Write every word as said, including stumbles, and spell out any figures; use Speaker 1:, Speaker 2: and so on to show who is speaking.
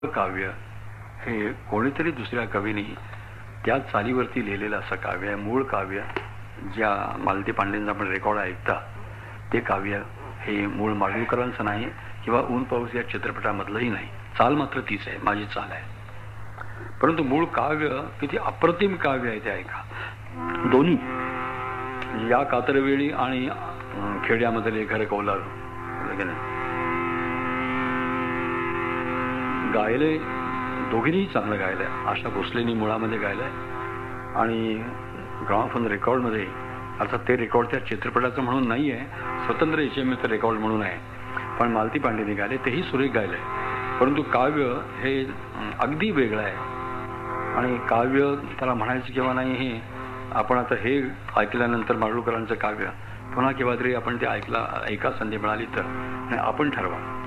Speaker 1: काव्य हे कोणीतरी दुसऱ्या कवीने त्या चालीवरती लिहिलेलं असं काव्य आहे. मूळ काव्य ज्या मालती पांडेंचा आपण रेकॉर्ड ऐकता ते काव्य हे मूळ माडगूळकरांचं नाही किंवा ऊन पाऊस या चित्रपटामधलंही नाही. चाल मात्र तीच आहे, माझी चाल आहे. परंतु मूळ काव्य किती अप्रतिम काव्य आहे ते ऐका. दोन्ही या कातरवेळी आणि खेड्यामधले घर कौलारू गायले, दोघींनीही चांगलं गायलंय. आशा भोसलेनी मुळामध्ये गायलंय आणि ग्रामोफोन रेकॉर्डमध्ये, अर्थात ते रेकॉर्ड त्या चित्रपटाचं म्हणून नाही आहे, स्वतंत्र एचएमएचं रेकॉर्ड म्हणून आहे, पण मालती पांडेने गायले, तेही सुरेख गायलंय. परंतु काव्य हे अगदी वेगळं आहे आणि काव्य त्याला म्हणायचं किंवा नाही हे आपण आता हे ऐकल्यानंतर माडगूळकरांचं काव्य पुन्हा केव्हा तरी आपण ते ऐकला ऐका संधी मिळाली तर आपण ठरवा.